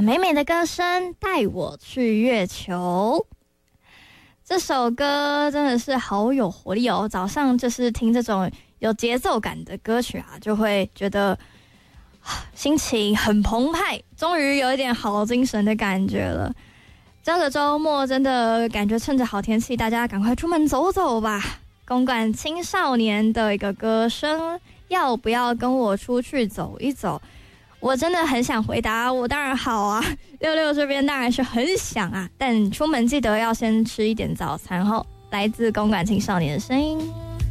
美美的歌声带我去月球。这首歌真的是好有活力哦，早上就是听这种有节奏感的歌曲啊，就会觉得心情很澎湃，终于有一点好精神的感觉了。这个周末真的感觉趁着好天气，大家赶快出门走走吧。公馆青少年的一个歌声，要不要跟我出去走一走？我真的很想回答，我当然好啊。66这边当然是很想啊，但出门记得要先吃一点早餐后。来自公馆青少年的声音。